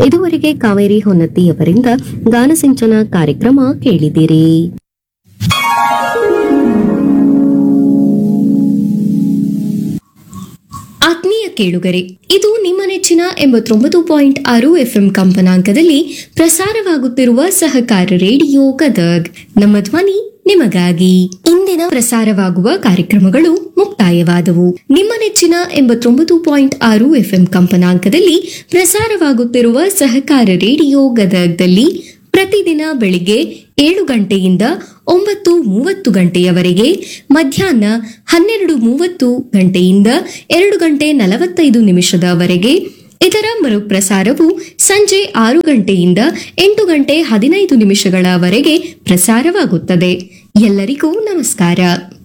ಇದುವರೆಗೆ ಕಾವೇರಿ ಹೊನ್ನತಿಯವರಿಂದ ಗಾನಸಿಂಚನ ಕಾರ್ಯಕ್ರಮ ಕೇಳಿದಿರಿ. ಆತ್ಮೀಯ ಕೇಳುಗರೆ, ಇದು ನಿಮ್ಮ ನೆಚ್ಚಿನ 89.6 FM ಕಂಪನಾಂಕದಲ್ಲಿ ಪ್ರಸಾರವಾಗುತ್ತಿರುವ ಸಹಕಾರ ರೇಡಿಯೋ ಗದಗ್. ನಮ್ಮ ಧ್ವನಿ ನಿಮಗಾಗಿ. ಇಂದಿನ ಪ್ರಸಾರವಾಗುವ ಕಾರ್ಯಕ್ರಮಗಳು ಮುಕ್ತಾಯವಾದವು. ನಿಮ್ಮ ನೆಚ್ಚಿನ 89.6 FM ಕಂಪನಾಂಕದಲ್ಲಿ ಪ್ರಸಾರವಾಗುತ್ತಿರುವ ಸಹಕಾರ ರೇಡಿಯೋ ಗದಗ್ದಲ್ಲಿ ಪ್ರತಿದಿನ ಬೆಳಿಗ್ಗೆ 7 ಗಂಟೆಯಿಂದ 9:30 ಗಂಟೆಯವರೆಗೆ, ಮಧ್ಯಾಹ್ನ 12:30 ಗಂಟೆಯಿಂದ 2 ಗಂಟೆ 45 ನಿಮಿಷದವರೆಗೆ, ಇದರ ಮರುಪ್ರಸಾರವು ಸಂಜೆ 6 ಗಂಟೆಯಿಂದ 8 ಗಂಟೆ 15 ನಿಮಿಷಗಳವರೆಗೆ ಪ್ರಸಾರವಾಗುತ್ತದೆ. ಎಲ್ಲರಿಗೂ ನಮಸ್ಕಾರ.